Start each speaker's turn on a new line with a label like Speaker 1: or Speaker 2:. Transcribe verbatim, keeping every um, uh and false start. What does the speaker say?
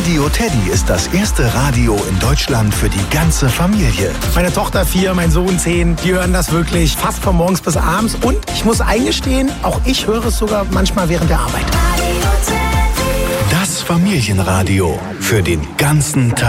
Speaker 1: Radio Teddy ist das erste Radio in Deutschland für die ganze Familie.
Speaker 2: Meine Tochter vier, mein Sohn zehn, die hören das wirklich fast von morgens bis abends. Und ich muss eingestehen, auch ich höre es sogar manchmal während der Arbeit.
Speaker 1: Das Familienradio für den ganzen Tag.